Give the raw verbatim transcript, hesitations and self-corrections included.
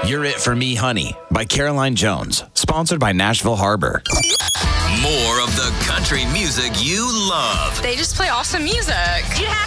You're It For Me, Honey by Caroline Jones, sponsored by Nashville Harbor. More of the country music you love. They just play awesome music. You have